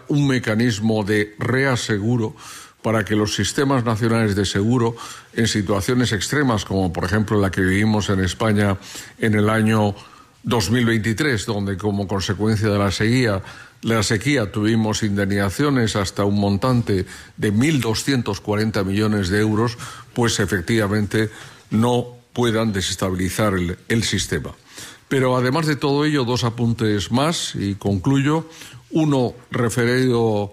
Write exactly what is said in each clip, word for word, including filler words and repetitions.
un mecanismo de reaseguro para que los sistemas nacionales de seguro, en situaciones extremas, como por ejemplo la que vivimos en España en el año dos mil veintitrés, donde como consecuencia de la sequía, la sequía tuvimos indemnizaciones hasta un montante de mil doscientos cuarenta millones de euros, pues efectivamente no puedan desestabilizar el, el sistema. Pero además de todo ello, dos apuntes más y concluyo. Uno referido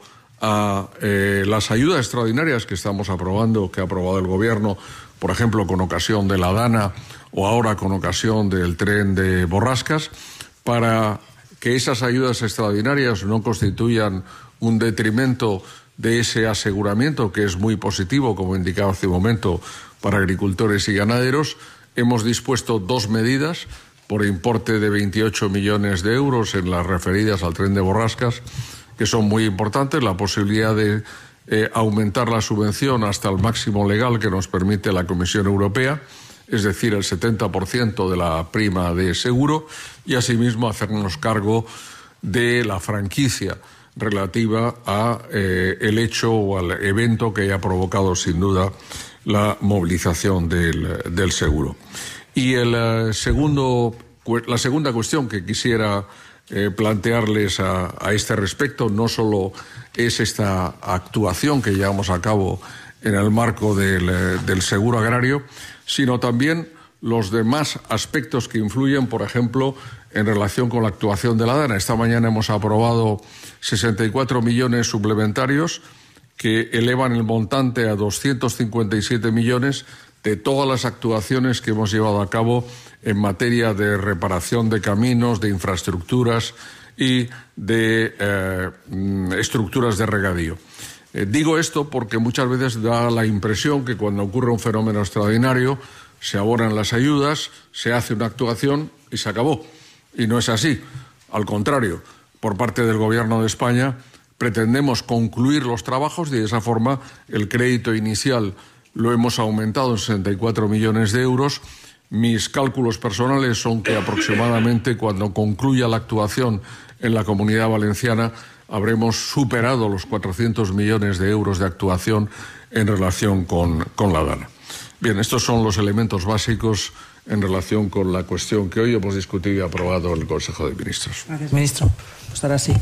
a eh, las ayudas extraordinarias que estamos aprobando, que ha aprobado el Gobierno, por ejemplo, con ocasión de la DANA o ahora con ocasión del tren de Borrascas, para que esas ayudas extraordinarias no constituyan un detrimento de ese aseguramiento, que es muy positivo, como indicaba hace un momento, para agricultores y ganaderos. Hemos dispuesto dos medidas por importe de veintiocho millones de euros en las referidas al tren de Borrascas, que son muy importantes. La posibilidad de eh, aumentar la subvención hasta el máximo legal que nos permite la Comisión Europea, es decir, el setenta por ciento de la prima de seguro, y asimismo hacernos cargo de la franquicia relativa a eh, el hecho o al evento que haya provocado sin duda la movilización del, del seguro. Y el uh, segundo, la segunda cuestión que quisiera eh, plantearles a, a este respecto no solo es esta actuación que llevamos a cabo en el marco del, del seguro agrario, sino también los demás aspectos que influyen, por ejemplo, en relación con la actuación de la DANA. Esta mañana hemos aprobado sesenta y cuatro millones suplementarios que elevan el montante a doscientos cincuenta y siete millones de todas las actuaciones que hemos llevado a cabo en materia de reparación de caminos, de infraestructuras y de eh, estructuras de regadío. Eh, digo esto porque muchas veces da la impresión que cuando ocurre un fenómeno extraordinario se abonan las ayudas, se hace una actuación y se acabó. Y no es así. Al contrario, por parte del Gobierno de España pretendemos concluir los trabajos y de esa forma el crédito inicial lo hemos aumentado en sesenta y cuatro millones de euros. Mis cálculos personales son que aproximadamente cuando concluya la actuación en la Comunidad Valenciana habremos superado los cuatrocientos millones de euros de actuación en relación con, con la DANA. Bien, estos son los elementos básicos en relación con la cuestión que hoy hemos discutido y aprobado en el Consejo de Ministros. Gracias, ministro. Pues ahora sí.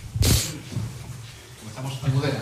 Comenzamos con Almudena.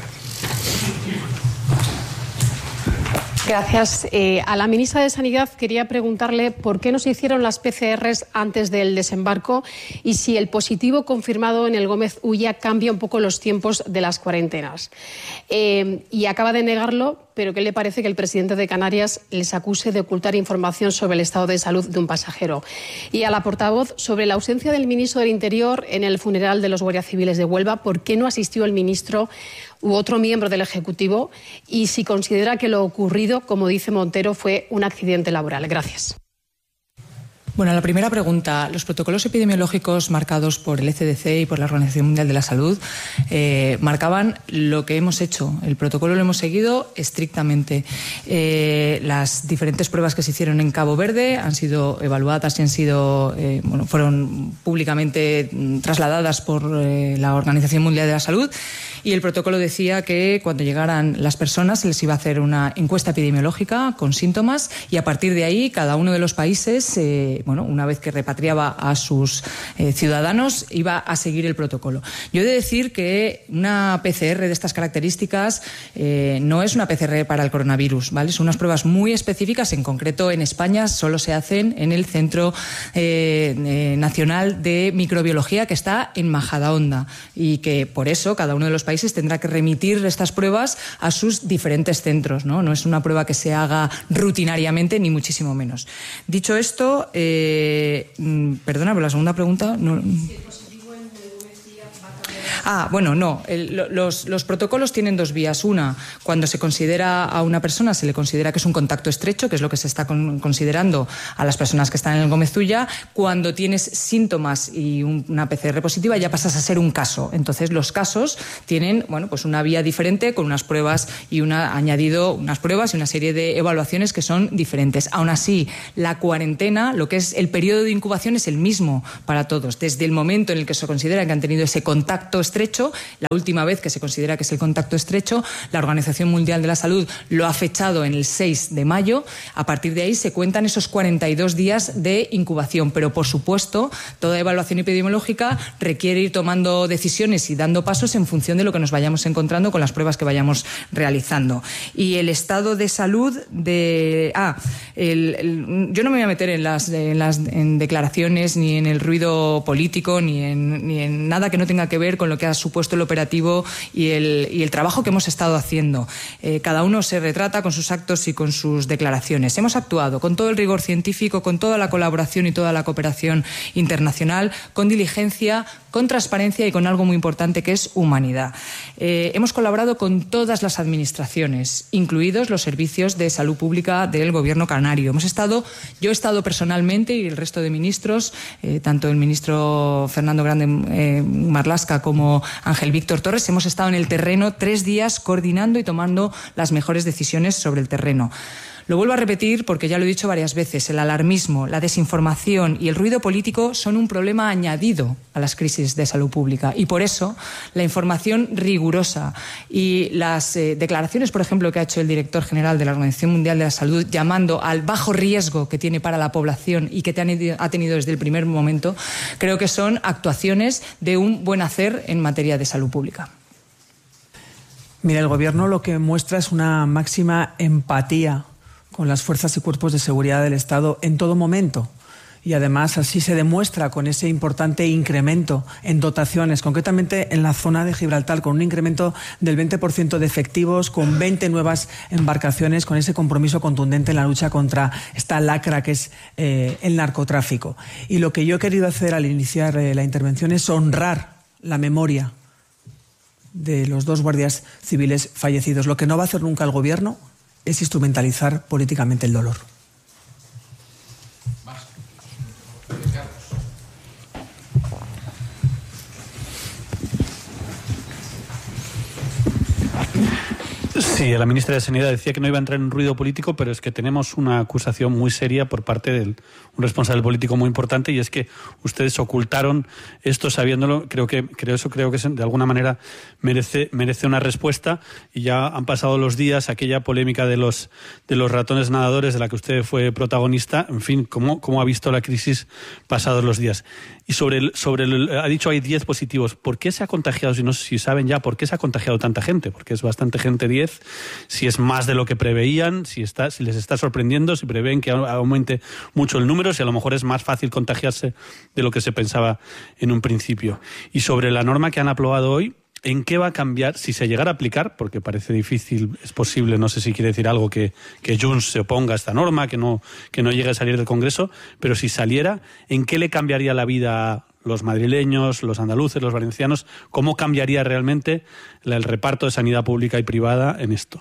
Gracias. Eh, a la ministra de Sanidad quería preguntarle por qué no se hicieron las P C Rs antes del desembarco y si el positivo confirmado en el Gómez Ulla cambia un poco los tiempos de las cuarentenas. Eh, y acaba de negarlo, pero ¿qué le parece que el presidente de Canarias les acuse de ocultar información sobre el estado de salud de un pasajero? Y a la portavoz, sobre la ausencia del ministro del Interior en el funeral de los guardias civiles de Huelva, ¿por qué no asistió el ministro u otro miembro del Ejecutivo? Y si considera que lo ocurrido, como dice Montero, fue un accidente laboral. Gracias. Bueno, la primera pregunta. Los protocolos epidemiológicos marcados por el E C D C y por la Organización Mundial de la Salud eh, marcaban lo que hemos hecho. El protocolo lo hemos seguido estrictamente. Eh, las diferentes pruebas que se hicieron en Cabo Verde han sido evaluadas y han sido, eh, bueno, fueron públicamente trasladadas por eh, la Organización Mundial de la Salud. Y el protocolo decía que cuando llegaran las personas se les iba a hacer una encuesta epidemiológica con síntomas y a partir de ahí cada uno de los países, eh, bueno, una vez que repatriaba a sus eh, ciudadanos, iba a seguir el protocolo. Yo he de decir que una P C R de estas características eh, no es una P C R para el coronavirus, ¿vale? Son unas pruebas muy específicas. En concreto, en España solo se hacen en el Centro eh, eh, Nacional de Microbiología, que está en Majadahonda, y que por eso cada uno de los países tendrá que remitir estas pruebas a sus diferentes centros, ¿no? No es una prueba que se haga rutinariamente, ni muchísimo menos. Dicho esto, eh, perdona, pero la segunda pregunta... No... Ah, bueno, no. El, los, los protocolos tienen dos vías. Una, cuando se considera a una persona, se le considera que es un contacto estrecho, que es lo que se está con, considerando a las personas que están en el Gómez Ulla. Cuando tienes síntomas y un, una P C R positiva, ya pasas a ser un caso. Entonces, los casos tienen, bueno, pues una vía diferente, con unas pruebas y una añadido unas pruebas y una serie de evaluaciones que son diferentes. Aún así, la cuarentena, lo que es el periodo de incubación, es el mismo para todos. Desde el momento en el que se considera que han tenido ese contacto estrecho. La última vez que se considera que es el contacto estrecho, la Organización Mundial de la Salud lo ha fechado en el seis de mayo. A partir de ahí se cuentan esos cuarenta y dos días de incubación. Pero, por supuesto, toda evaluación epidemiológica requiere ir tomando decisiones y dando pasos en función de lo que nos vayamos encontrando con las pruebas que vayamos realizando. Y el estado de salud de... Ah, el, el, yo no me voy a meter en las, en las en declaraciones ni en el ruido político ni en, ni en nada que no tenga que ver con lo que ha supuesto el operativo y el, y el trabajo que hemos estado haciendo. Eh, cada uno se retrata con sus actos y con sus declaraciones. Hemos actuado con todo el rigor científico, con toda la colaboración y toda la cooperación internacional, con diligencia, con transparencia y con algo muy importante que es humanidad. Eh, hemos colaborado con todas las administraciones, incluidos los servicios de salud pública del Gobierno canario. Hemos estado, yo he estado personalmente y el resto de ministros, eh, tanto el ministro Fernando Grande eh, Marlaska como Ángel Víctor Torres, hemos estado en el terreno tres días coordinando y tomando las mejores decisiones sobre el terreno. Lo vuelvo a repetir porque ya lo he dicho varias veces, el alarmismo, la desinformación y el ruido político son un problema añadido a las crisis de salud pública y por eso la información rigurosa y las eh, declaraciones, por ejemplo, que ha hecho el director general de la Organización Mundial de la Salud llamando al bajo riesgo que tiene para la población y que ha tenido desde el primer momento, creo que son actuaciones de un buen hacer en materia de salud pública. Mira, el Gobierno lo que muestra es una máxima empatía con las fuerzas y cuerpos de seguridad del Estado en todo momento. Y además así se demuestra con ese importante incremento en dotaciones, concretamente en la zona de Gibraltar, con un incremento del veinte por ciento de efectivos, con veinte nuevas embarcaciones, con ese compromiso contundente en la lucha contra esta lacra que es eh, el narcotráfico. Y lo que yo he querido hacer al iniciar eh, la intervención es honrar la memoria de los dos guardias civiles fallecidos. Lo que no va a hacer nunca el Gobierno es instrumentalizar políticamente el dolor. Sí, la ministra de Sanidad decía que no iba a entrar en ruido político, pero es que tenemos una acusación muy seria por parte de un responsable político muy importante, y es que ustedes ocultaron esto sabiéndolo. Creo que creo eso creo que de alguna manera merece merece una respuesta, y ya han pasado los días, aquella polémica de los de los ratones nadadores de la que usted fue protagonista. En fin, ¿cómo cómo ha visto la crisis pasados los días? Y sobre el, sobre el, ha dicho hay diez positivos. ¿Por qué se ha contagiado? Si no si saben ya por qué se ha contagiado tanta gente, porque es bastante gente diez. Si es más de lo que preveían, si está, si les está sorprendiendo, si prevén que aumente mucho el número, si a lo mejor es más fácil contagiarse de lo que se pensaba en un principio. Y sobre la norma que han aprobado hoy, ¿en qué va a cambiar si se llegara a aplicar? Porque parece difícil, es posible, no sé si quiere decir algo que, que Junts se oponga a esta norma, que no, que no llegue a salir del Congreso, pero si saliera, ¿en qué le cambiaría la vida a los madrileños, los andaluces, los valencianos? ¿Cómo cambiaría realmente el reparto de sanidad pública y privada en esto?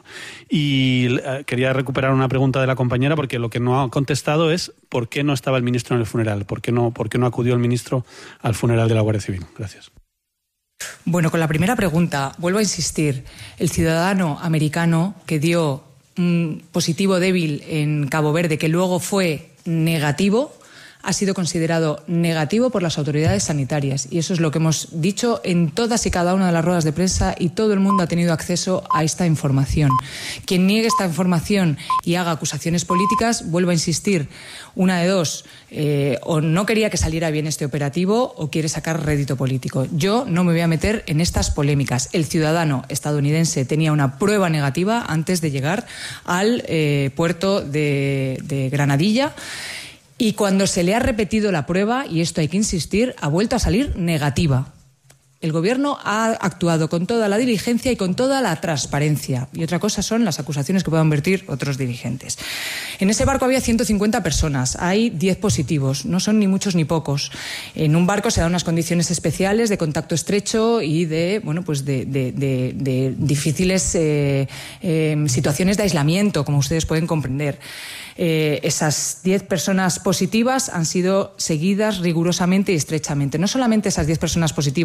Y quería recuperar una pregunta de la compañera, porque lo que no ha contestado es ¿por qué no estaba el ministro en el funeral? ¿Por qué no, por qué no acudió el ministro al funeral de la Guardia Civil? Gracias. Bueno, con la primera pregunta, vuelvo a insistir. El ciudadano americano que dio un positivo débil en Cabo Verde, que luego fue negativo, ha sido considerado negativo por las autoridades sanitarias. Y eso es lo que hemos dicho en todas y cada una de las ruedas de prensa, y todo el mundo ha tenido acceso a esta información. Quien niegue esta información y haga acusaciones políticas, vuelvo a insistir, una de dos, eh, o no quería que saliera bien este operativo o quiere sacar rédito político. Yo no me voy a meter en estas polémicas. El ciudadano estadounidense tenía una prueba negativa antes de llegar al eh, puerto de, de Granadilla. Y cuando se le ha repetido la prueba, y esto hay que insistir, ha vuelto a salir negativa. El Gobierno ha actuado con toda la diligencia y con toda la transparencia. Y otra cosa son las acusaciones que puedan vertir otros dirigentes. En ese barco había ciento cincuenta personas. Hay diez positivos. No son ni muchos ni pocos. En un barco se dan unas condiciones especiales de contacto estrecho y de, bueno, pues de, de, de, de difíciles eh, eh, situaciones de aislamiento, como ustedes pueden comprender. Eh, esas diez personas positivas han sido seguidas rigurosamente y estrechamente. No solamente esas diez personas positivas y esas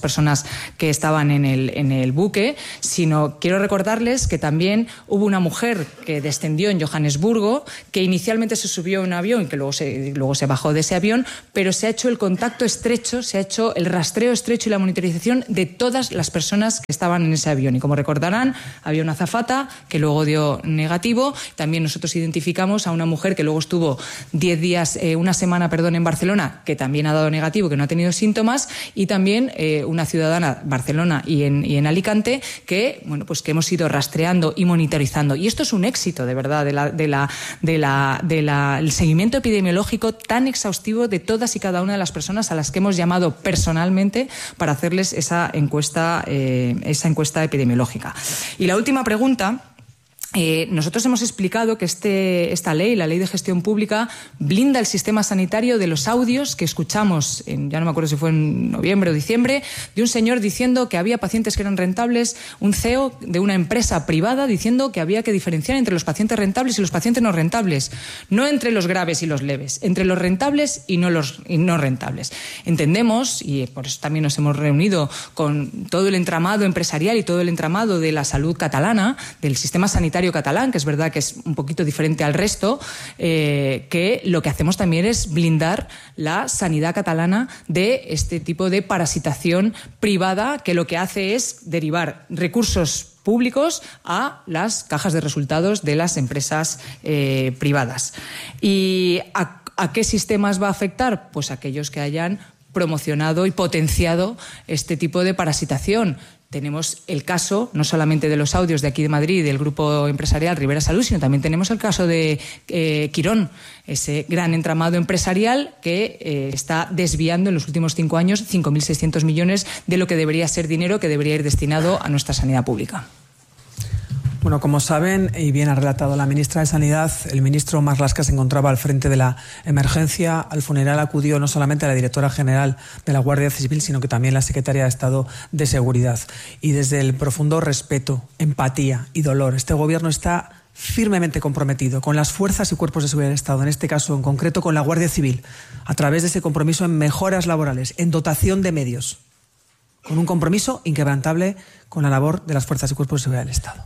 personas que estaban en el, en el buque, sino quiero recordarles que también hubo una mujer que descendió en Johannesburgo, que inicialmente se subió a un avión y que luego se, luego se bajó de ese avión, pero se ha hecho el contacto estrecho, se ha hecho el rastreo estrecho y la monitorización de todas las personas que estaban en ese avión. Y como recordarán, había una azafata que luego dio negativo. También nosotros identificamos a una mujer que luego estuvo diez días, eh, una semana, perdón, en Barcelona, que también ha dado negativo, que no ha tenido síntomas, y también eh, una ciudadana Barcelona y en, y en Alicante que, bueno, pues que hemos ido rastreando y monitorizando. Y esto es un éxito, de verdad, de la, de la, de la, de la, el seguimiento epidemiológico tan exhaustivo de todas y cada una de las personas a las que hemos llamado personalmente para hacerles esa encuesta, eh, esa encuesta epidemiológica. Y la última pregunta. Eh, nosotros hemos explicado que este, esta ley, la Ley de Gestión Pública, blinda el sistema sanitario de los audios que escuchamos, en, ya no me acuerdo si fue en noviembre o diciembre, de un señor diciendo que había pacientes que eran rentables, un C E O de una empresa privada diciendo que había que diferenciar entre los pacientes rentables y los pacientes no rentables, no entre los graves y los leves, entre los rentables y no los y no rentables. Entendemos, y por eso también nos hemos reunido con todo el entramado empresarial y todo el entramado de la salud catalana, del sistema sanitario catalán, que es verdad que es un poquito diferente al resto, eh, que lo que hacemos también es blindar la sanidad catalana de este tipo de parasitación privada, que lo que hace es derivar recursos públicos a las cajas de resultados de las empresas eh, privadas. ¿Y a, a qué sistemas va a afectar? Pues a aquellos que hayan promocionado y potenciado este tipo de parasitación. Tenemos el caso, no solamente de los audios de aquí de Madrid, del grupo empresarial Rivera Salud, sino también tenemos el caso de eh, Quirón, ese gran entramado empresarial que eh, está desviando en los últimos cinco años cinco mil seiscientos millones de lo que debería ser dinero que debería ir destinado a nuestra sanidad pública. Bueno, como saben, y bien ha relatado la ministra de Sanidad, el ministro Marlaska se encontraba al frente de la emergencia. Al funeral acudió no solamente la directora general de la Guardia Civil, sino que también la secretaria de Estado de Seguridad. Y desde el profundo respeto, empatía y dolor, este gobierno está firmemente comprometido con las fuerzas y cuerpos de seguridad del Estado, en este caso en concreto con la Guardia Civil, a través de ese compromiso en mejoras laborales, en dotación de medios, con un compromiso inquebrantable con la labor de las fuerzas y cuerpos de seguridad del Estado.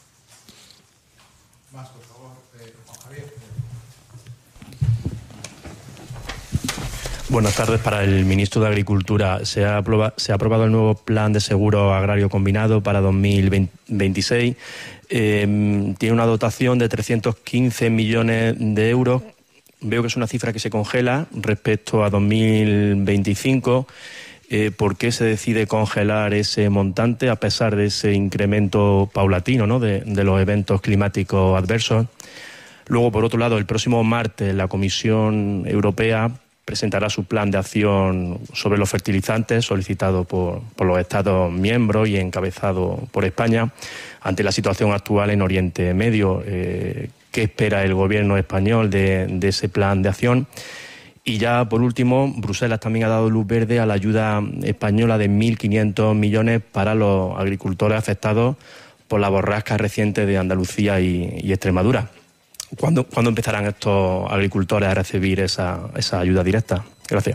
Buenas tardes. Para el ministro de Agricultura, se ha, aprobado, se ha aprobado el nuevo plan de seguro agrario combinado para dos mil veintiséis. Eh, tiene una dotación de trescientos quince millones de euros. Veo que es una cifra que se congela respecto a dos mil veinticinco. Eh, ¿Por qué se decide congelar ese montante a pesar de ese incremento paulatino, ¿no?, de, de los eventos climáticos adversos? Luego, por otro lado, el próximo martes la Comisión Europea presentará su plan de acción sobre los fertilizantes solicitado por, por los Estados miembros y encabezado por España ante la situación actual en Oriente Medio. Eh, ¿Qué espera el gobierno español de, de ese plan de acción? Y ya, por último, Bruselas también ha dado luz verde a la ayuda española de mil quinientos millones para los agricultores afectados por la borrasca reciente de Andalucía y, y Extremadura. ¿Cuándo, ¿Cuándo empezarán estos agricultores a recibir esa, esa ayuda directa? Gracias.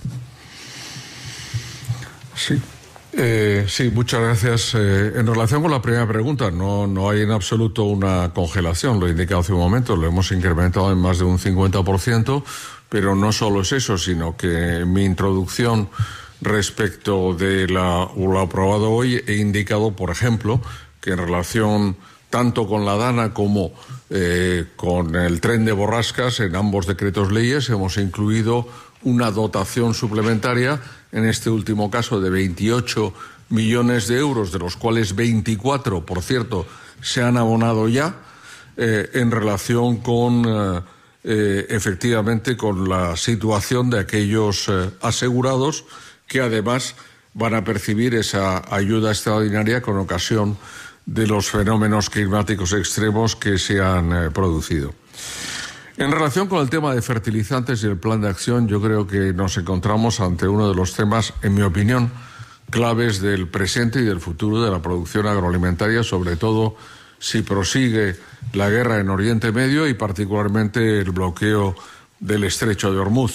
Sí, eh, sí, muchas gracias. Eh, en relación con la primera pregunta, no, no hay en absoluto una congelación, lo he indicado hace un momento, lo hemos incrementado en más de un cincuenta por ciento, pero no solo es eso, sino que en mi introducción respecto de la, lo aprobado hoy he indicado, por ejemplo, que en relación tanto con la DANA como eh, con el tren de borrascas, en ambos decretos leyes hemos incluido una dotación suplementaria, en este último caso de veintiocho millones de euros, de los cuales veinticuatro, por cierto, se han abonado ya, eh, en relación con, eh, eh, efectivamente, con la situación de aquellos eh, asegurados que además van a percibir esa ayuda extraordinaria con ocasión de los fenómenos climáticos extremos que se han eh, producido. En relación con el tema de fertilizantes y el plan de acción, yo creo que nos encontramos ante uno de los temas, en mi opinión, claves del presente y del futuro de la producción agroalimentaria, sobre todo si prosigue la guerra en Oriente Medio y particularmente el bloqueo del Estrecho de Hormuz.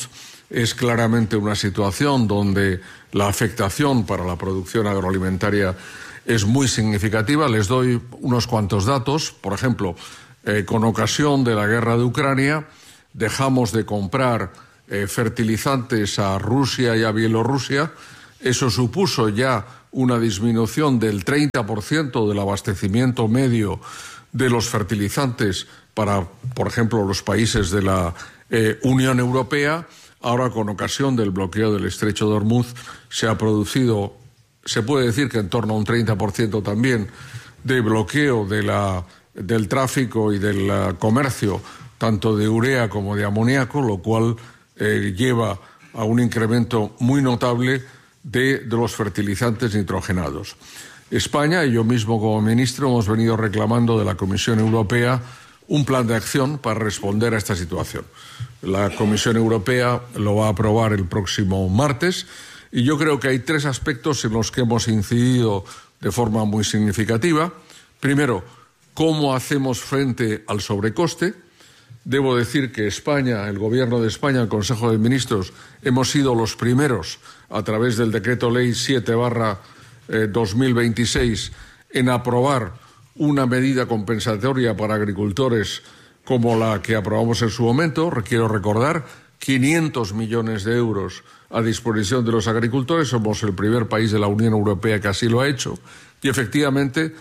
es claramente una situación donde la afectación para la producción agroalimentaria es muy significativa. Les doy unos cuantos datos. Por ejemplo, eh, con ocasión de la guerra de Ucrania, dejamos de comprar eh, fertilizantes a Rusia y a Bielorrusia. Eso supuso ya una disminución del treinta por ciento del abastecimiento medio de los fertilizantes para, por ejemplo, los países de la eh, Unión Europea. Ahora, con ocasión del bloqueo del Estrecho de Hormuz, se ha producido, se puede decir que en torno a un treinta por ciento también de bloqueo de la, del tráfico y del uh, comercio, tanto de urea como de amoníaco, lo cual eh, lleva a un incremento muy notable de, de los fertilizantes nitrogenados. España y yo mismo como ministro hemos venido reclamando de la Comisión Europea un plan de acción para responder a esta situación. La Comisión Europea lo va a aprobar el próximo martes y yo creo que hay tres aspectos en los que hemos incidido de forma muy significativa. Primero, ¿cómo hacemos frente al sobrecoste? Debo decir que España, el Gobierno de España, el Consejo de Ministros, hemos sido los primeros, a través del Decreto Ley siete barra dos mil veintiséis, en aprobar una medida compensatoria para agricultores como la que aprobamos en su momento. Quiero recordar, quinientos millones de euros a disposición de los agricultores. Somos el primer país de la Unión Europea que así lo ha hecho. Y efectivamente,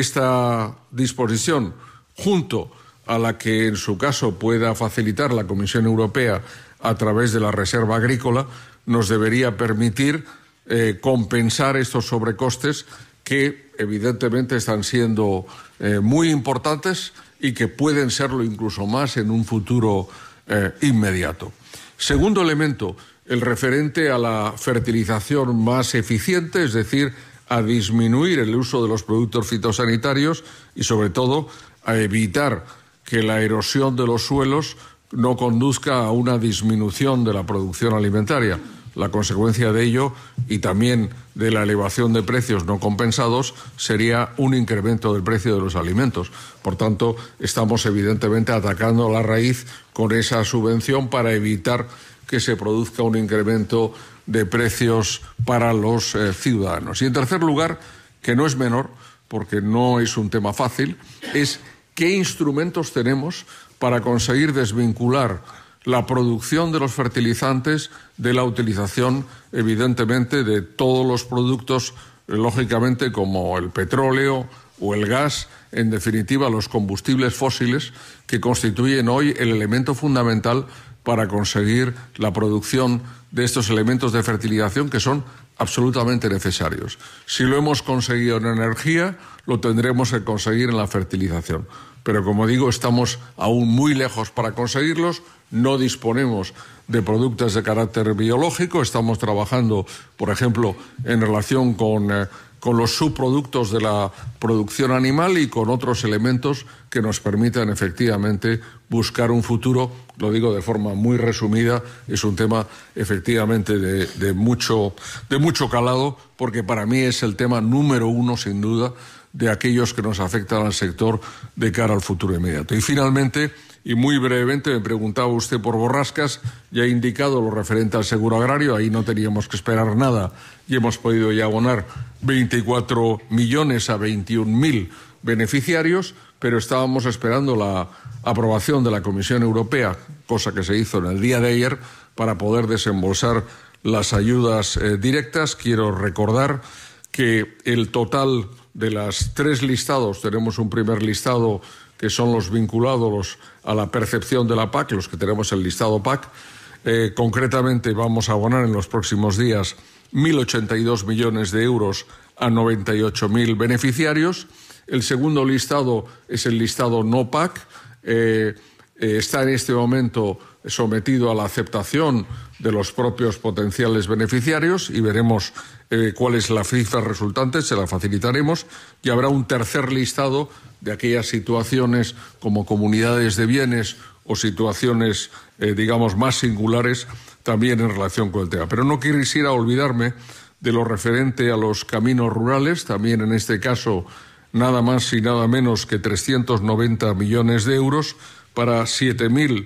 esta disposición, junto a la que en su caso pueda facilitar la Comisión Europea a través de la Reserva Agrícola, nos debería permitir eh, compensar estos sobrecostes que evidentemente están siendo eh, muy importantes y que pueden serlo incluso más en un futuro eh, inmediato. Segundo elemento, el referente a la fertilización más eficiente, es decir, a disminuir el uso de los productos fitosanitarios y, sobre todo, a evitar que la erosión de los suelos no conduzca a una disminución de la producción alimentaria. La consecuencia de ello, y también de la elevación de precios no compensados, sería un incremento del precio de los alimentos. Por tanto, estamos evidentemente atacando la raíz con esa subvención para evitar que se produzca un incremento de precios para los eh, ciudadanos. Y en tercer lugar, que no es menor, porque no es un tema fácil, es qué instrumentos tenemos para conseguir desvincular la producción de los fertilizantes de la utilización, evidentemente, de todos los productos, lógicamente, como el petróleo o el gas, en definitiva, los combustibles fósiles, que constituyen hoy el elemento fundamental para conseguir la producción de estos elementos de fertilización que son absolutamente necesarios. Si lo hemos conseguido en energía, lo tendremos que conseguir en la fertilización. Pero, como digo, estamos aún muy lejos para conseguirlos. No disponemos de productos de carácter biológico. Estamos trabajando, por ejemplo, en relación con, eh, con los subproductos de la producción animal y con otros elementos que nos permitan efectivamente buscar un futuro. Lo digo de forma muy resumida, es un tema efectivamente de, de, mucho, de mucho calado, porque para mí es el tema número uno, sin duda, de aquellos que nos afectan al sector de cara al futuro inmediato. Y finalmente, y muy brevemente, me preguntaba usted por borrascas. Ya he indicado lo referente al seguro agrario, ahí no teníamos que esperar nada y hemos podido ya abonar veinticuatro millones a veintiún mil beneficiarios, pero estábamos esperando la aprobación de la Comisión Europea, cosa que se hizo en el día de ayer, para poder desembolsar las ayudas eh, directas. Quiero recordar que el total de las tres listados, tenemos un primer listado que son los vinculados a la percepción de la P A C, los que tenemos el listado P A C. Eh, concretamente vamos a abonar en los próximos días mil ochenta y dos millones de euros a noventa y ocho mil beneficiarios. El segundo listado es el listado no P A C. Eh, eh, está en este momento sometido a la aceptación de los propios potenciales beneficiarios y veremos eh, cuál es la cifra resultante, se la facilitaremos, y habrá un tercer listado de aquellas situaciones como comunidades de bienes o situaciones, eh, digamos, más singulares también en relación con el tema. Pero no quisiera olvidarme de lo referente a los caminos rurales, también en este caso nada más y nada menos que trescientos noventa millones de euros para siete mil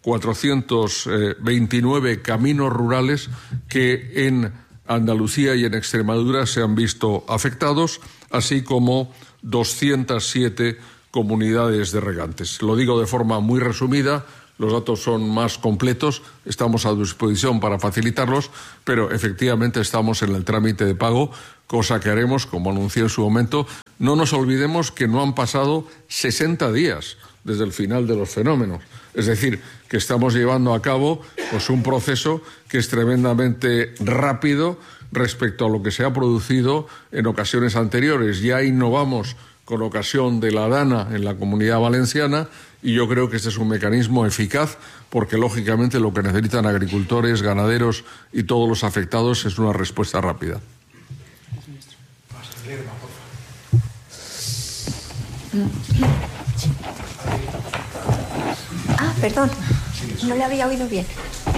cuatrocientos veintinueve caminos rurales que en Andalucía y en Extremadura se han visto afectados, así como doscientas siete comunidades de regantes. Lo digo de forma muy resumida, los datos son más completos, estamos a disposición para facilitarlos, pero efectivamente estamos en el trámite de pago, cosa que haremos, como anuncié en su momento. No nos olvidemos que no han pasado sesenta días desde el final de los fenómenos. Es decir, que estamos llevando a cabo pues, un proceso que es tremendamente rápido respecto a lo que se ha producido en ocasiones anteriores. Ya innovamos con ocasión de la Dana en la Comunidad Valenciana y yo creo que este es un mecanismo eficaz porque, lógicamente, lo que necesitan agricultores, ganaderos y todos los afectados es una respuesta rápida. Ah, perdón, no le había oído bien.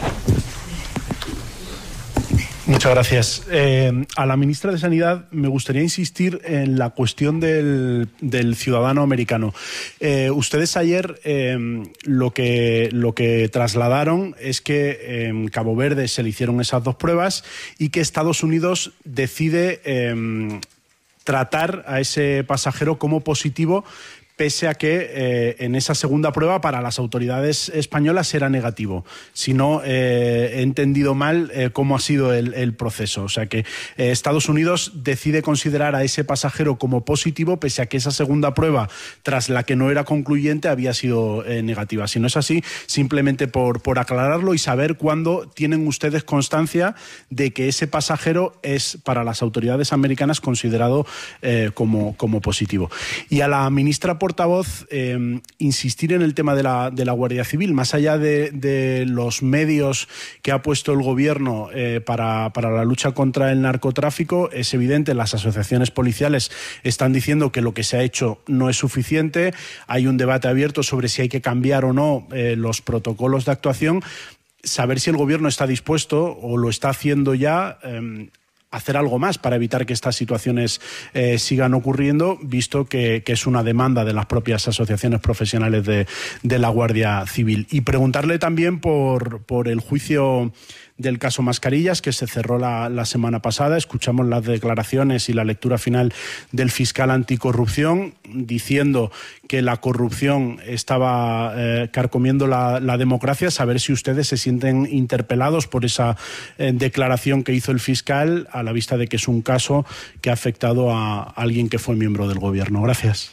Muchas gracias. Eh, a la ministra de Sanidad me gustaría insistir en la cuestión del, del ciudadano americano. Eh, ustedes ayer eh, lo que, lo que trasladaron es que en Cabo Verde se le hicieron esas dos pruebas y que Estados Unidos decide eh, tratar a ese pasajero como positivo, pese a que eh, en esa segunda prueba para las autoridades españolas era negativo. Si no eh, he entendido mal eh, cómo ha sido el, el proceso. O sea que eh, Estados Unidos decide considerar a ese pasajero como positivo, pese a que esa segunda prueba, tras la que no era concluyente, había sido eh, negativa. Si no es así, simplemente por, por aclararlo y saber cuándo tienen ustedes constancia de que ese pasajero es, para las autoridades americanas, considerado eh, como, como positivo. Y a la ministra portavoz, eh, insistir en el tema de la, de la Guardia Civil, más allá de, de los medios que ha puesto el gobierno eh, para, para la lucha contra el narcotráfico. Es evidente, las asociaciones policiales están diciendo que lo que se ha hecho no es suficiente. Hay un debate abierto sobre si hay que cambiar o no eh, los protocolos de actuación. Saber si el gobierno está dispuesto o lo está haciendo ya eh, hacer algo más para evitar que estas situaciones eh, sigan ocurriendo, visto que, que es una demanda de las propias asociaciones profesionales de, de la Guardia Civil. Y preguntarle también por, por el juicio del caso Mascarillas, que se cerró la, la semana pasada. Escuchamos las declaraciones y la lectura final del fiscal anticorrupción, diciendo que la corrupción estaba eh, carcomiendo la, la democracia. Saber si ustedes se sienten interpelados por esa eh, declaración que hizo el fiscal, a la vista de que es un caso que ha afectado a alguien que fue miembro del gobierno. Gracias.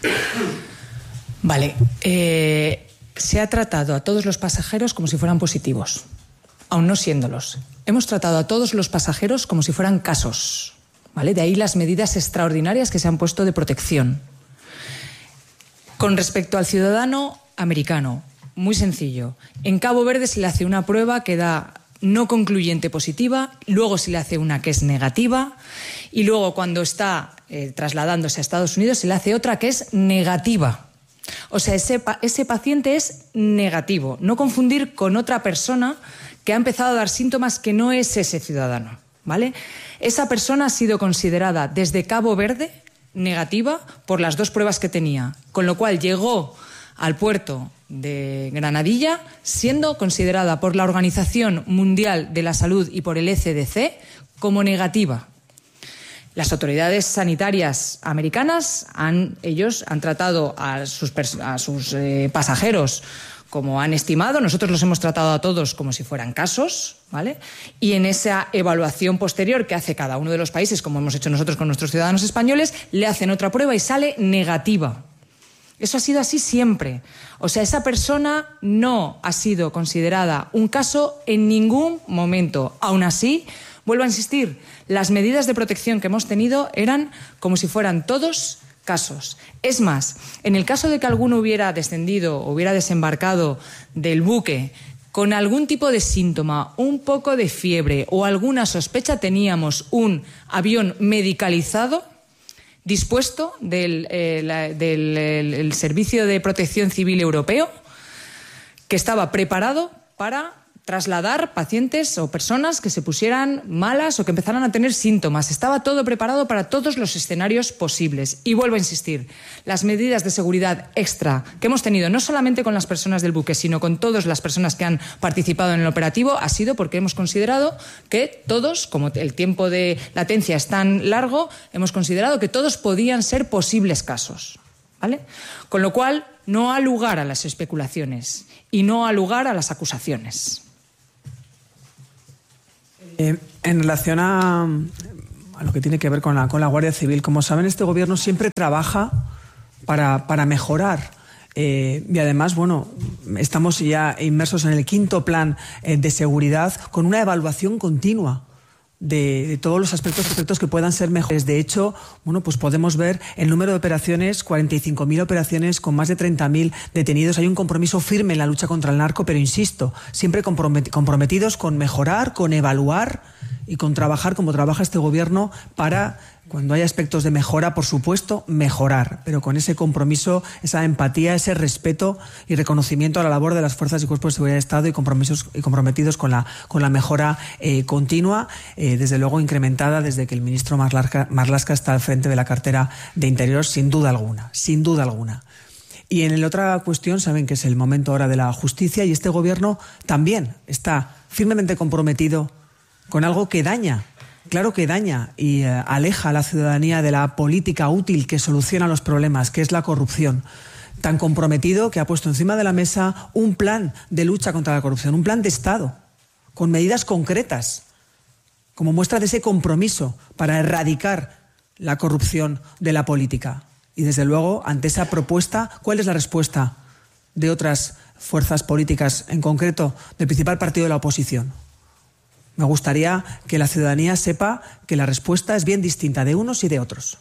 Vale. Eh, se ha tratado a todos los pasajeros como si fueran positivos, aun no siéndolos. Hemos tratado a todos los pasajeros como si fueran casos, ¿vale? De ahí las medidas extraordinarias que se han puesto de protección. Con respecto al ciudadano americano, muy sencillo. En Cabo Verde se le hace una prueba que da no concluyente positiva, luego se le hace una que es negativa y luego cuando está eh, trasladándose a Estados Unidos se le hace otra que es negativa. O sea, ese, ese paciente es negativo. No confundir con otra persona que ha empezado a dar síntomas que no es ese ciudadano, ¿vale? Esa persona ha sido considerada desde Cabo Verde negativa por las dos pruebas que tenía, con lo cual llegó al puerto de Granadilla siendo considerada por la Organización Mundial de la Salud y por el E C D C como negativa. Las autoridades sanitarias americanas han, ellos han tratado a sus, a sus eh, pasajeros como han estimado. Nosotros los hemos tratado a todos como si fueran casos, ¿vale? Y en esa evaluación posterior que hace cada uno de los países, como hemos hecho nosotros con nuestros ciudadanos españoles, le hacen otra prueba y sale negativa. Eso ha sido así siempre. O sea, esa persona no ha sido considerada un caso en ningún momento. Aún así, vuelvo a insistir, las medidas de protección que hemos tenido eran como si fueran todos casos. Es más, en el caso de que alguno hubiera descendido o hubiera desembarcado del buque con algún tipo de síntoma, un poco de fiebre o alguna sospecha, teníamos un avión medicalizado dispuesto del, eh, la, del el, el Servicio de Protección Civil Europeo que estaba preparado para trasladar pacientes o personas que se pusieran malas o que empezaran a tener síntomas. Estaba todo preparado para todos los escenarios posibles. Y vuelvo a insistir, las medidas de seguridad extra que hemos tenido, no solamente con las personas del buque, sino con todas las personas que han participado en el operativo, ha sido porque hemos considerado que todos, como el tiempo de latencia es tan largo, hemos considerado que todos podían ser posibles casos, ¿vale? Con lo cual, no ha lugar a las especulaciones y no ha lugar a las acusaciones. Eh, en relación a, a lo que tiene que ver con la, con la Guardia Civil, como saben, este gobierno siempre trabaja para, para mejorar. Eh, y además, bueno, estamos ya inmersos en el quinto plan eh, de seguridad con una evaluación continua de, de todos los aspectos aspectos que puedan ser mejores. De hecho, bueno, pues podemos ver el número de operaciones, cuarenta y cinco mil operaciones con más de treinta mil detenidos. Hay un compromiso firme en la lucha contra el narco, pero insisto, siempre compromet- comprometidos con mejorar, con evaluar y con trabajar como trabaja este gobierno para, cuando hay aspectos de mejora, por supuesto, mejorar, pero con ese compromiso, esa empatía, ese respeto y reconocimiento a la labor de las fuerzas y cuerpos de seguridad del Estado y compromisos y comprometidos con la, con la mejora eh, continua, eh, desde luego incrementada desde que el ministro Marlaska, Marlaska está al frente de la cartera de Interior, sin duda alguna, sin duda alguna. Y en la otra cuestión, saben que es el momento ahora de la justicia y este gobierno también está firmemente comprometido con algo que daña, claro que daña y eh, aleja a la ciudadanía de la política útil que soluciona los problemas, que es la corrupción. Tan comprometido que ha puesto encima de la mesa un plan de lucha contra la corrupción, un plan de Estado, con medidas concretas, como muestra de ese compromiso para erradicar la corrupción de la política. Y desde luego, ante esa propuesta, ¿cuál es la respuesta de otras fuerzas políticas, en concreto del principal partido de la oposición? Me gustaría que la ciudadanía sepa que la respuesta es bien distinta de unos y de otros.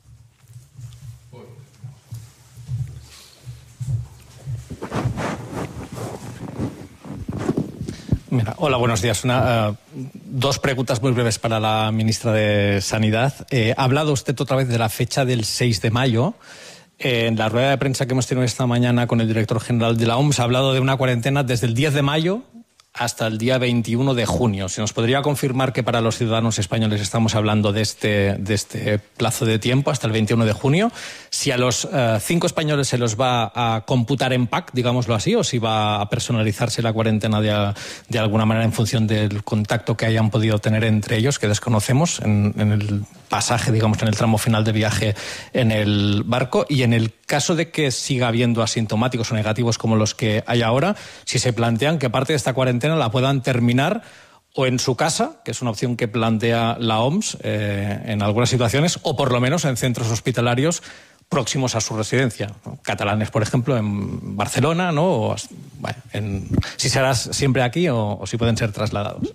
Mira, hola, buenos días. Una, uh, dos preguntas muy breves para la ministra de Sanidad. Eh, ha hablado usted otra vez de la fecha del seis de mayo. Eh, en la rueda de prensa que hemos tenido esta mañana con el director general de la O M S ha hablado de una cuarentena desde el diez de mayo hasta el día veintiuno de junio. ¿Se nos podría confirmar que para los ciudadanos españoles estamos hablando de este, de este plazo de tiempo, hasta el veintiuno de junio? Si a los uh, cinco españoles se los va a computar en pack, digámoslo así, o si va a personalizarse la cuarentena de, de alguna manera en función del contacto que hayan podido tener entre ellos, que desconocemos en, en el pasaje, digamos, en el tramo final de viaje en el barco. Y en el caso de que siga habiendo asintomáticos o negativos como los que hay ahora, si se plantean que parte de esta cuarentena la puedan terminar o en su casa, que es una opción que plantea la O M S eh, en algunas situaciones, o por lo menos en centros hospitalarios próximos a su residencia. Catalanes, por ejemplo, en Barcelona, ¿no? O, bueno, en, si será siempre aquí o, o si pueden ser trasladados.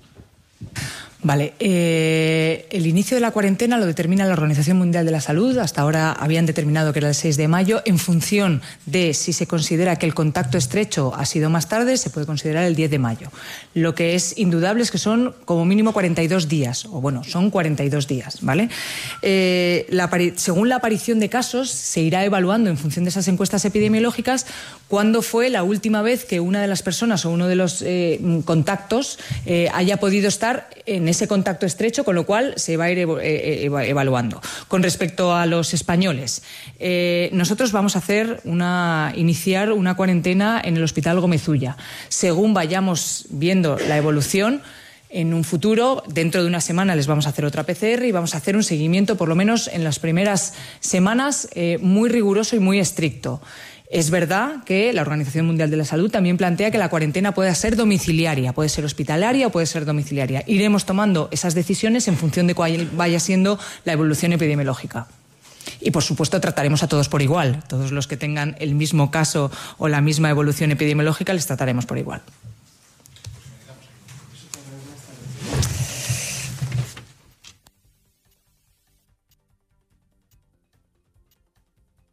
Vale, eh, el inicio de la cuarentena lo determina la Organización Mundial de la Salud. Hasta ahora habían determinado que era el seis de mayo. En función de si se considera que el contacto estrecho ha sido más tarde, se puede considerar el diez de mayo. Lo que es indudable es que son como mínimo cuarenta y dos días, o bueno, son cuarenta y dos días, ¿vale? Eh, la, según la aparición de casos, se irá evaluando en función de esas encuestas epidemiológicas cuándo fue la última vez que una de las personas o uno de los eh, contactos eh, haya podido estar en ese contacto estrecho, con lo cual se va a ir evaluando. Con respecto a los españoles, eh, nosotros vamos a hacer una, iniciar una cuarentena en el Hospital Gómez Ulla. Según vayamos viendo la evolución, en un futuro, dentro de una semana, les vamos a hacer otra P C R y vamos a hacer un seguimiento, por lo menos en las primeras semanas, eh, muy riguroso y muy estricto. Es verdad que la Organización Mundial de la Salud también plantea que la cuarentena puede ser domiciliaria, puede ser hospitalaria o puede ser domiciliaria. Iremos tomando esas decisiones en función de cuál vaya siendo la evolución epidemiológica. Y, por supuesto, trataremos a todos por igual. Todos los que tengan el mismo caso o la misma evolución epidemiológica les trataremos por igual.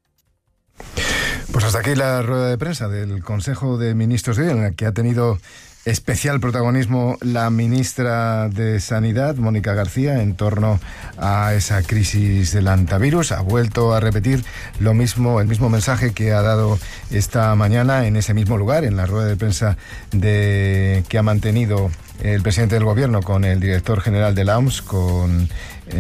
Pues hasta aquí la rueda de prensa del Consejo de Ministros de hoy, en la que ha tenido especial protagonismo la ministra de Sanidad, Mónica García, en torno a esa crisis del hantavirus. Ha vuelto a repetir lo mismo, el mismo mensaje que ha dado esta mañana en ese mismo lugar, en la rueda de prensa de, que ha mantenido el presidente del Gobierno con el director general de la O M S, con...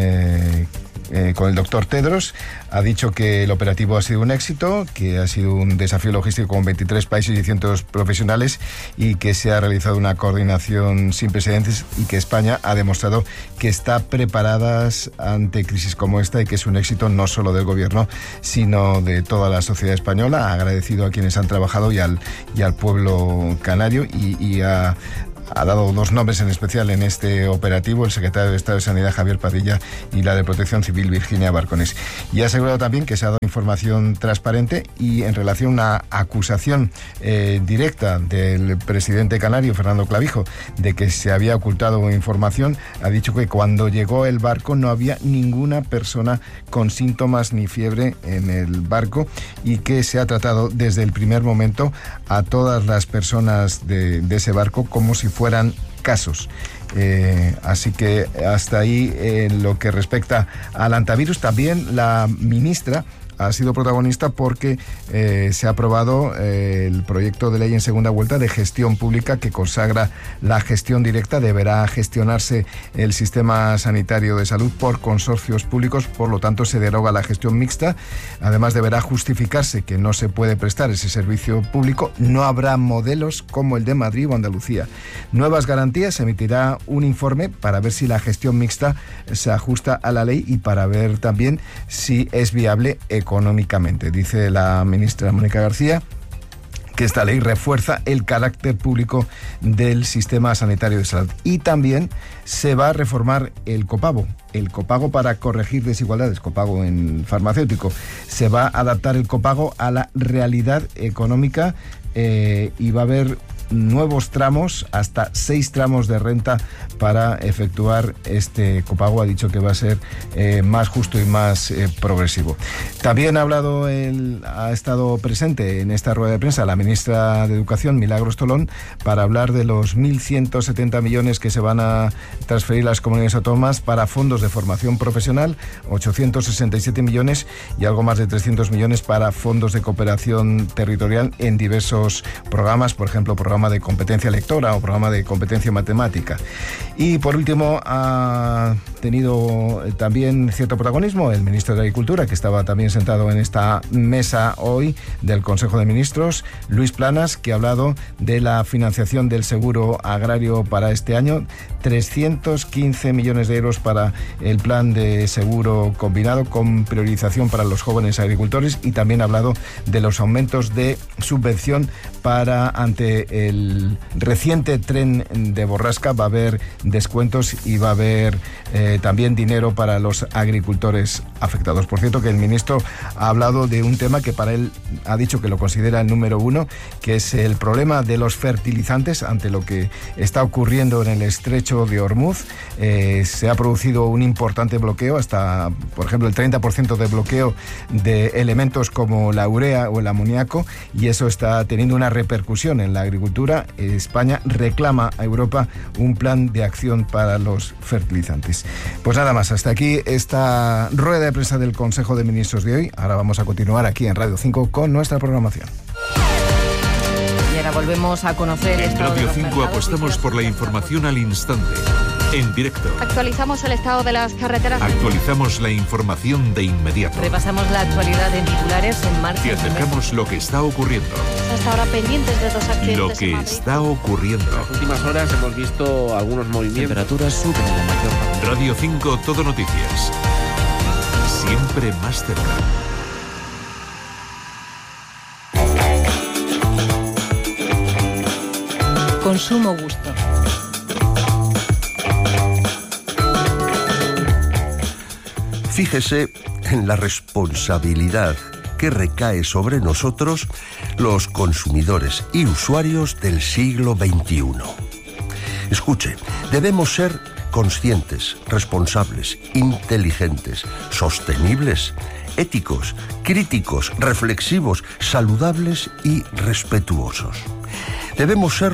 Eh, Eh, con el doctor Tedros. Ha dicho que el operativo ha sido un éxito, que ha sido un desafío logístico con veintitrés países y cientos profesionales, y que se ha realizado una coordinación sin precedentes, y que España ha demostrado que está preparada ante crisis como esta, y que es un éxito no solo del Gobierno, sino de toda la sociedad española. Ha agradecido a quienes han trabajado y al, y al pueblo canario, y, y ha Ha dado dos nombres en especial en este operativo: el secretario de Estado de Sanidad, Javier Padilla, y la de Protección Civil, Virginia Barcones. Y ha asegurado también que se ha dado información transparente, y en relación a una acusación eh, directa del presidente canario, Fernando Clavijo, de que se había ocultado información, ha dicho que cuando llegó el barco no había ninguna persona con síntomas ni fiebre en el barco, y que se ha tratado desde el primer momento a todas las personas de, de ese barco como si fueran casos. Eh, así que hasta ahí en lo que respecta al hantavirus. También la ministra ha sido protagonista porque eh, se ha aprobado eh, el proyecto de ley en segunda vuelta de gestión pública, que consagra la gestión directa. Deberá gestionarse el sistema sanitario de salud por consorcios públicos, por lo tanto se deroga la gestión mixta. Además, deberá justificarse que no se puede prestar ese servicio público. No habrá modelos como el de Madrid o Andalucía. Nuevas garantías. Se emitirá un informe para ver si la gestión mixta se ajusta a la ley, y para ver también si es viable económicamente. económicamente. Dice la ministra Mónica García que esta ley refuerza el carácter público del sistema sanitario de salud. Y también se va a reformar el copago, el copago para corregir desigualdades, copago en farmacéutico. Se va a adaptar el copago a la realidad económica, eh, y va a haber nuevos tramos, hasta seis tramos de renta para efectuar este copago. Ha dicho que va a ser eh, más justo y más eh, progresivo. También ha hablado, el, ha estado presente en esta rueda de prensa la ministra de Educación, Milagros Tolón, para hablar de los mil ciento setenta millones que se van a transferir a las comunidades autónomas para fondos de formación profesional, ochocientos sesenta y siete millones, y algo más de trescientos millones para fondos de cooperación territorial en diversos programas, por ejemplo, programa de competencia lectora o programa de competencia matemática. Y por último, ha tenido también cierto protagonismo el ministro de Agricultura, que estaba también sentado en esta mesa hoy del Consejo de Ministros, Luis Planas, que ha hablado de la financiación del seguro agrario para este año, trescientos quince millones de euros para el plan de seguro combinado, con priorización para los jóvenes agricultores, y también ha hablado de los aumentos de subvención para ante el reciente tren de borrasca. Va a haber descuentos y va a haber eh, también dinero para los agricultores afectados. Por cierto, que el ministro ha hablado de un tema que para él ha dicho que lo considera el número uno, que es el problema de los fertilizantes ante lo que está ocurriendo en el estrecho de Hormuz. Eh, se ha producido un importante bloqueo, hasta, por ejemplo, el treinta por ciento de bloqueo de elementos como la urea o el amoníaco, y eso está teniendo una repercusión en la agricultura. España reclama a Europa un plan de acción para los fertilizantes. Pues nada más, hasta aquí esta rueda de prensa del Consejo de Ministros de hoy. Ahora vamos a continuar aquí en Radio cinco con nuestra programación. Y ahora volvemos a conocer... En Radio cinco apostamos por la información al instante, en directo. Actualizamos el estado de las carreteras. Actualizamos la información de inmediato. Repasamos la actualidad en titulares en marcha. Te acercamos lo que está ocurriendo. Hasta ahora pendientes de dos accidentes. Lo que está ocurriendo. En las últimas horas hemos visto algunos movimientos. Temperaturas suben en la mayor parte. Radio cinco, Todo Noticias. Siempre más cerca. Consumo gusto. Fíjese en la responsabilidad que recae sobre nosotros, los consumidores y usuarios del siglo veintiuno. Escuche, debemos ser conscientes, responsables, inteligentes, sostenibles, éticos, críticos, reflexivos, saludables y respetuosos. Debemos serlo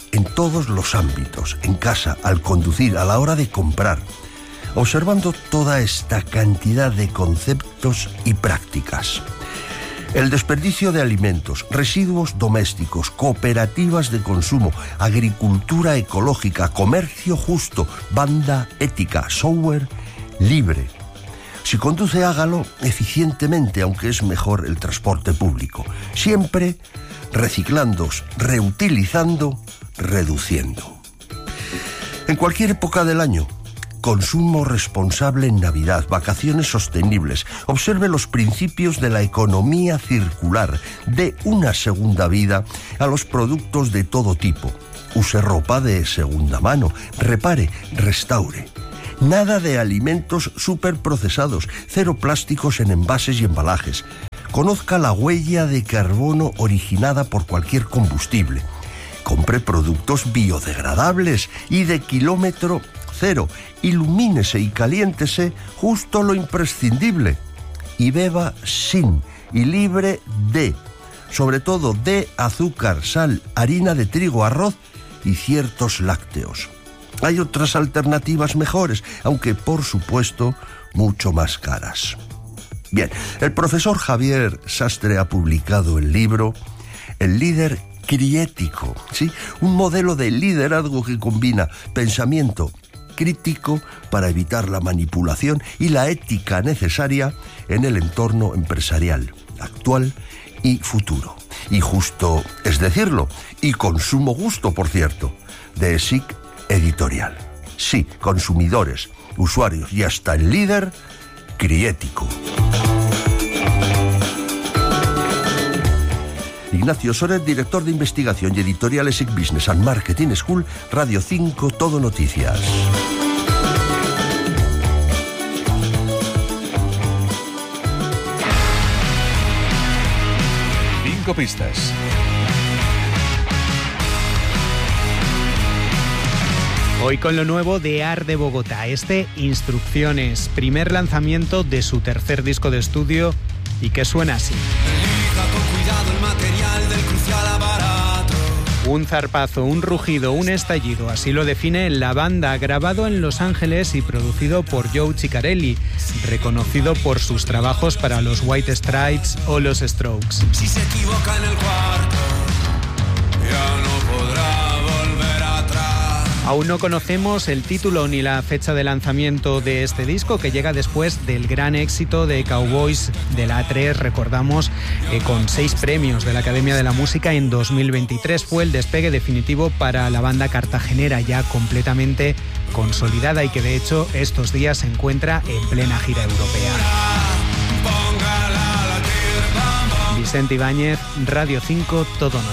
en todos los ámbitos, en casa, al conducir, a la hora de comprar, observando toda esta cantidad de conceptos y prácticas. El desperdicio de alimentos, residuos domésticos, cooperativas de consumo, agricultura ecológica, comercio justo, banda ética, software libre. Si conduce, hágalo eficientemente, aunque es mejor el transporte público. Siempre reciclando, reutilizando, reduciendo. En cualquier época del año, consumo responsable en Navidad, vacaciones sostenibles. Observe los principios de la economía circular. Dé una segunda vida a los productos de todo tipo. Use ropa de segunda mano. Repare, restaure. Nada de alimentos superprocesados. Cero plásticos en envases y embalajes. Conozca la huella de carbono originada por cualquier combustible. Compre productos biodegradables y de kilómetro cero. Ilumínese y caliéntese justo lo imprescindible. Y beba sin y libre de, sobre todo de azúcar, sal, harina de trigo, arroz y ciertos lácteos. Hay otras alternativas mejores, aunque por supuesto mucho más caras. Bien, el profesor Javier Sastre ha publicado el libro El líder criético, ¿sí? Un modelo de liderazgo que combina pensamiento crítico para evitar la manipulación y la ética necesaria en el entorno empresarial actual y futuro. Y justo es decirlo, y con sumo gusto, por cierto, de E S I C Editorial. Sí, consumidores, usuarios y hasta el líder criético. Ignacio Soret, director de investigación y editorial E S I C Business and Marketing School, Radio cinco, Todo Noticias. Cinco pistas. Hoy con lo nuevo de A R de Bogotá, este Instrucciones, primer lanzamiento de su tercer disco de estudio y que suena así. Un zarpazo, un rugido, un estallido, así lo define La Banda, grabado en Los Ángeles y producido por Joe Ciccarelli, reconocido por sus trabajos para los White Stripes o los Strokes. Si se equivoca en el cuarto, ya no podrá volver atrás. Aún no conocemos el título ni la fecha de lanzamiento de este disco, que llega después del gran éxito de Cowboys de la A tres, recordamos, eh, con seis premios de la Academia de la Música en dos mil veintitrés. Fue el despegue definitivo para la banda cartagenera, ya completamente consolidada y que de hecho estos días se encuentra en plena gira europea. Vicente Ibáñez, Radio cinco, Todo Noticias.